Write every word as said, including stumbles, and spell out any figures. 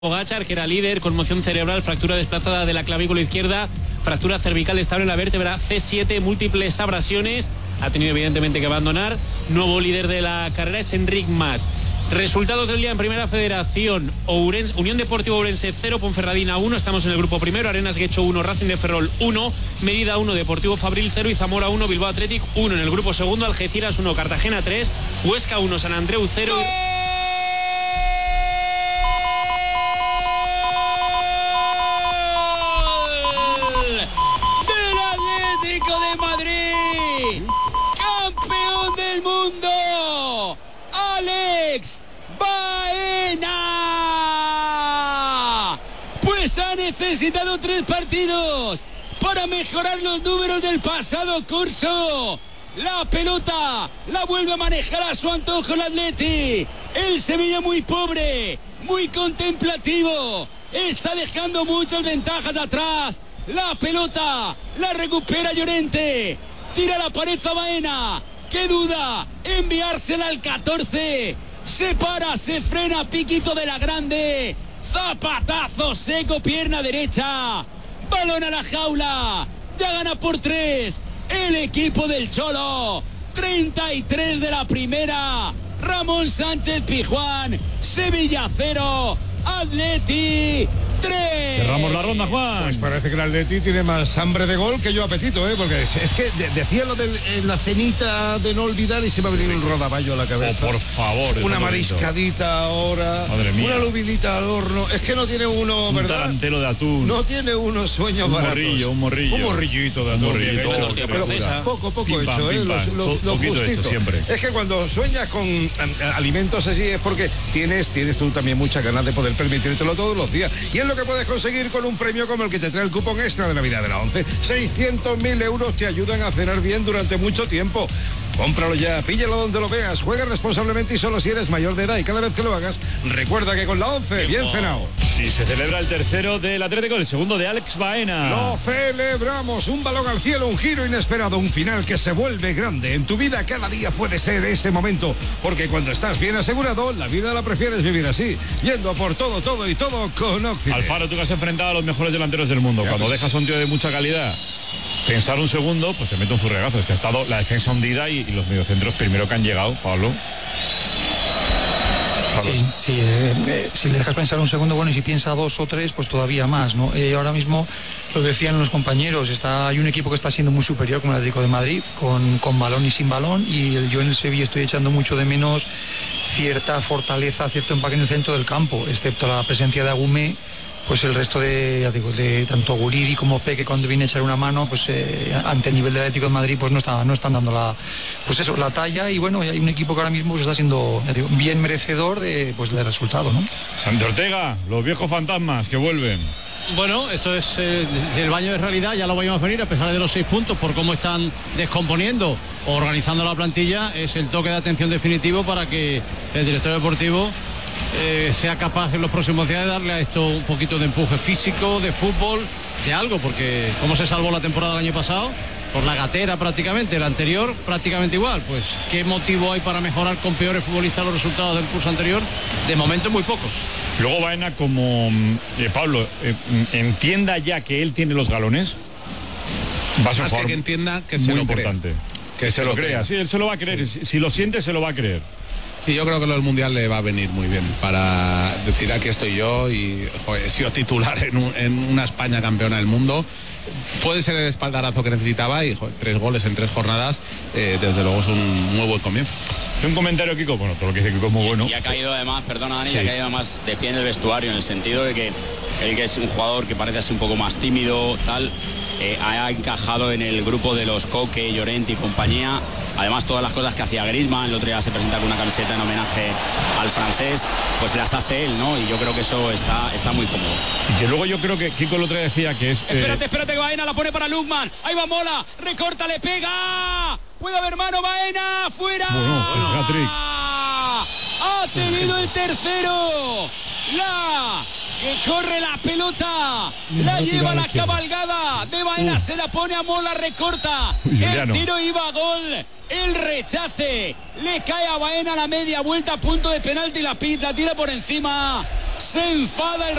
Pogačar, que era líder, conmoción cerebral, fractura desplazada de la clavícula izquierda, fractura cervical estable en la vértebra C siete, múltiples abrasiones, ha tenido evidentemente que abandonar. Nuevo líder de la carrera es Enric Mas. Resultados del día en Primera Federación: Ourense, Unión Deportiva Ourense cero, Ponferradina uno, estamos en el grupo primero, Arenas Guecho uno, Racing de Ferrol uno, Mérida uno, Deportivo Fabril cero y Zamora uno, Bilbao Athletic uno. En el grupo segundo, Algeciras uno, Cartagena tres, Huesca uno, San Andreu cero. De Madrid, campeón del mundo, Alex Baena. Pues ha necesitado tres partidos para mejorar los números del pasado curso. La pelota la vuelve a manejar a su antojo el Atleti. El Sevilla muy pobre, muy contemplativo, está dejando muchas ventajas atrás. La pelota la recupera Llorente, tira la pared a Baena, qué duda, enviársela al catorce, se para, se frena, piquito de la grande, zapatazo seco, pierna derecha, balón a la jaula, ya gana por tres el equipo del Cholo. Treinta y tres de la primera, Ramón Sánchez Pizjuán, Sevilla cero, Atleti tres. Cerramos la ronda, Juan. Pues parece que el Atleti tiene más hambre de gol que yo apetito, ¿eh? Porque es, es que de, decía lo de eh, la cenita de no olvidar y se va a venir un rodaballo a la cabeza. Oh, por favor. Una mariscadita ahora. Madre mía. Una lubilita al horno. Es que no tiene uno, un ¿verdad? Un tarantelo de atún. No tiene unos sueños un baratos. Morrillo, un morrillo. Un morrillito de atún. Un morrillito. Hecho, Pero pero poco, poco pim, hecho, pam, ¿eh? Pim, Los, pam. los, los gustitos. Siempre. Es que cuando sueñas con alimentos así es porque tienes, tienes tú también muchas ganas de poder permitírtelo todos los días. Y es lo que puedes conseguir con un premio como el que te trae el cupón extra de Navidad de la once. seiscientos mil euros te ayudan a cenar bien durante mucho tiempo. Cómpralo ya, píllalo donde lo veas, juega responsablemente y solo si eres mayor de edad. Y cada vez que lo hagas, recuerda que con la once, bien cenado. Sí, se celebra el tercero del Atlético, el segundo de Alex Baena. Lo celebramos, un balón al cielo, un giro inesperado, un final que se vuelve grande. En tu vida cada día puede ser ese momento, porque cuando estás bien asegurado, la vida la prefieres vivir así, yendo por todo, todo y todo con Occident. Alfaro, tú que has enfrentado a los mejores delanteros del mundo, ya, cuando pues dejas a un tío de mucha calidad pensar un segundo, pues te mete un zurregazo. Es que ha estado la defensa hundida y, y los mediocentros primero que han llegado, Pablo. Sí, sí, eh, eh, si le dejas pensar un segundo, bueno, y si piensa dos o tres, pues todavía más, ¿no? Eh, ahora mismo, lo decían los compañeros, está, hay un equipo que está siendo muy superior como el Atlético de Madrid, con, con balón y sin balón, y el, yo en el Sevilla estoy echando mucho de menos cierta fortaleza, cierto empaque en el centro del campo, excepto la presencia de Agumé. Pues el resto de, ya digo, de tanto Guridi como Peque, cuando viene a echar una mano, pues eh, ante el nivel del Atlético de Madrid, pues no está, no están dando la, pues eso, la talla. Y bueno, hay un equipo que ahora mismo pues, está siendo, ya digo, bien merecedor de, pues, del resultado, ¿no? Santi Ortega, los viejos fantasmas que vuelven. Bueno, esto es eh, el baño de realidad, ya lo vayamos a venir a pesar de los seis puntos por cómo están descomponiendo o organizando la plantilla. Es el toque de atención definitivo para que el director deportivo Eh, sea capaz en los próximos días de darle a esto un poquito de empuje físico, de fútbol, de algo, porque cómo se salvó la temporada del año pasado, por la gatera prácticamente, el anterior prácticamente igual, pues qué motivo hay para mejorar con peores futbolistas los resultados del curso anterior, de momento muy pocos. Luego Baena, como eh, Pablo, eh, entienda ya que él tiene los galones, va a ser más que, que entienda que se muy lo importante, crea. que, que se, se lo crea, crea. Sí, él se lo va a creer, sí. si, si lo siente se lo va a creer. Y yo creo que lo del Mundial le va a venir muy bien para decir aquí estoy yo y joder, he sido titular en, un, en una España campeona del mundo. Puede ser el espaldarazo que necesitaba y joder, tres goles en tres jornadas, eh, desde luego es un muy buen comienzo. Un comentario, Kiko, bueno, todo lo que dice Kiko es muy bueno. Y ha caído además, perdona Dani, sí. ha caído además de pie en el vestuario, en el sentido de que él, que es un jugador que parece así un poco más tímido, tal, eh, ha encajado en el grupo de los Coque, Llorente y compañía. Además, todas las cosas que hacía Griezmann, el otro día se presenta con una camiseta en homenaje al francés, pues las hace él, ¿no? Y yo creo que eso está, está muy cómodo. Y que luego yo creo que Kiko el otro día decía que es... Eh... Espérate, espérate que Baena la pone para Lukman. Ahí va Mola, recorta, le pega. Puede haber mano, Baena, fuera. Bueno, pues hat-trick. Ha tenido el tercero. La... que corre la pelota, la lleva la cabalgada de Baena, se la pone a Mola, recorta, el tiro iba a gol, el rechace, le cae a Baena a la media vuelta, punto de penalti, la pita, tira por encima, Se enfada el